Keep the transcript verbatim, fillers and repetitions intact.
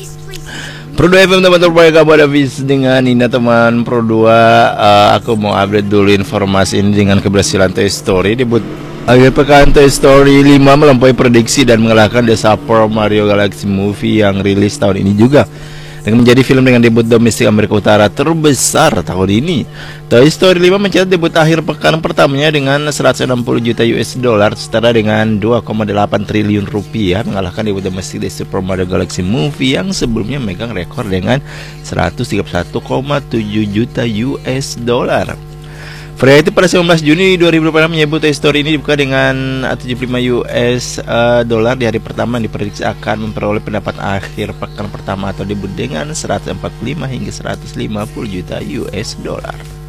Pro dua F M teman terbaik, kabar habis dengan Nina teman Pro dua. uh, Aku mau update dulu informasi ini dengan keberhasilan Toy Story. Debut akhir pekan Toy Story lima melampaui prediksi dan mengalahkan The Super Mario Galaxy Movie yang rilis tahun ini juga, dengan menjadi film dengan debut domestik Amerika Utara terbesar tahun ini. Toy Story lima mencatat debut akhir pekan pertamanya dengan seratus enam puluh juta U S dollar, setara dengan dua koma delapan triliun rupiah, mengalahkan debut domestik The Super Mario Galaxy Movie yang sebelumnya megang rekor dengan seratus tiga puluh satu koma tujuh juta U S dollar. Variety pada sembilan belas Juni dua ribu dua puluh enam menyebut Toy Story ini dibuka dengan tujuh puluh lima U S dollar di hari pertama, yang diprediksi akan memperoleh pendapat akhir pekan pertama atau debut dengan seratus empat puluh lima hingga seratus lima puluh juta U S dollar.